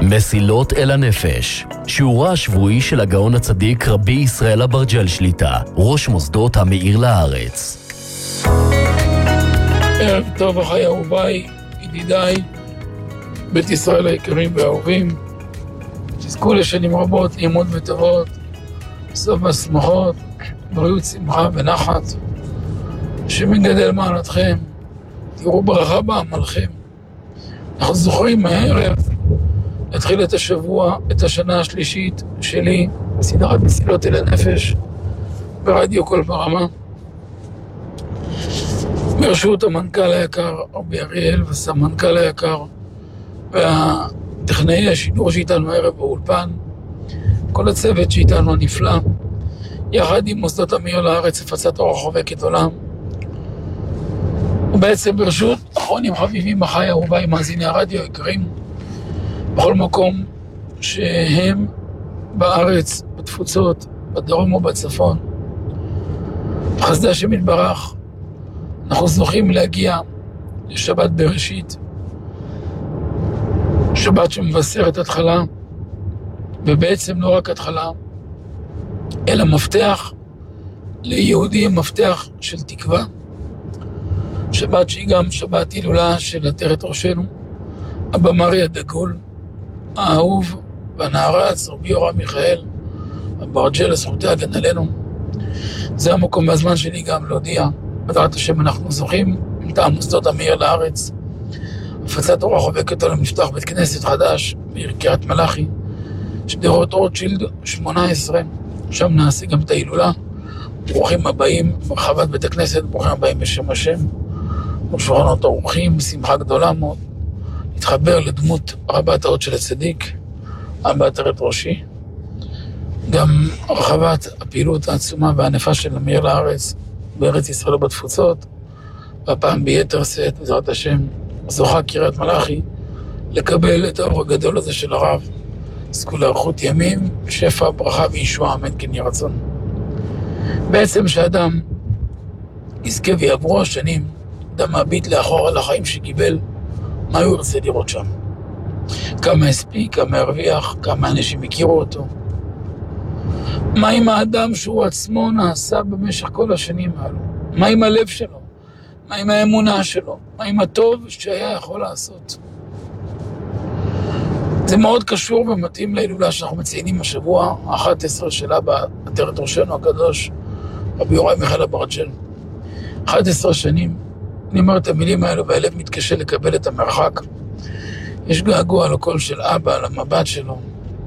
מסילות אל הנפש, שיעורה השבועי של הגאון הצדיק רבי ישראל אברג'ל שליטה, ראש מוסדות המאיר לארץ. ערב טוב אחי אהוביי, ידידיי, בית ישראל היקרים והאהובים, תזכו לשנים רבות, נעימות וטובות, סוף השמחות, בריאות, שמחה ונחת, שמגדל מעלתכם, תראו ברכה בעמלכם. אנחנו זוכרים מהערב להתחיל את השבוע, את השנה השלישית שלי, סדרת מסילות אל הנפש, ברדיו קול ברמה. ברשות המנכ"ל היקר רבי אריאל והסמנכ"ל היקר והטכנאי השידור שאיתנו הערב באולפן, כל הצוות שאיתנו הנפלא, יחד עם מוסדות המאיר לארץ, הפצת אור חובקת עולם. ובעצם ברשות אחרונים חביבים אחי אהוביי מאזיני הרדיו היקרים, בכל מקום שהם בארץ, בתפוצות, בדרום או בצפון, בחסדי השם יתברך, אנחנו זוכים להגיע לשבת בראשית, שבת שמבשרת התחלה, ובעצם לא רק התחלה, אלא מפתח ליהודי, מפתח של תקווה. שבת שהיא גם שבת הילולה של עטרת ראשנו, אבא מרי הדגול, האהוב והנערץ, רבי יורם מיכאל אברג'ל, זכותי הגן עלינו. זה המקום והזמן שלי גם להודיע, בעזרת השם אנחנו זוכים מטעם מוסדות המאיר לארץ, הפצת אור חובקת עולם, נפתח בית כנסת חדש בעיר קריית מלאכי, שדרות רוטשילד 18, שם נעשה גם את ההילולה. ברוכים הבאים ברחבת בית הכנסת, ברוכים הבאים בשם השם, ושולחנות האורחים, שמחה גדולה מאוד, להתחבר לדמות רבת האות של הצדיק, אבא עטרת ראשי, גם הרחבת הפעילות העצומה והענפה של המאיר לארץ, בארץ ישראל ובתפוצות, והפעם ביתר שאת, בעזרת השם, זוכה קריית מלאכי, לקבל את האור הגדול הזה של הרב, זכו לאריכות ימים, שפע, ברכה וישועה, אמן כן יהי רצון. בעצם שאדם יזכה ויעברו השנים, אדם מביט לאחור על החיים שקיבל, מה הוא ירצה לראות שם? כמה הספיק, כמה הרוויח, כמה אנשים הכירו אותו? מה עם האדם שהוא עצמו נעשה במשך כל השנים האלו? מה עם הלב שלו? מה עם האמונה שלו? מה עם הטוב שהיה יכול לעשות? זה מאוד קשור ומתאים להילולה שאנחנו מציינים השבוע, ה-11 של אבא עטרת ראשנו הקדוש, רבי יורם מיכאל אברג'ל. 11 שנים, אני אומר את המילים האלו והלב מתקשה לקבל את המרחק. יש געגוע לקול של אבא, למבט שלו.